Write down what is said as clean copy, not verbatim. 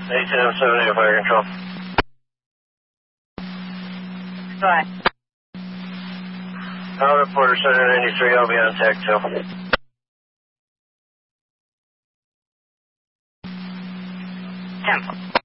81078 fire control. Go ahead. I'll reporter 793, I'll be on tech too. Temple.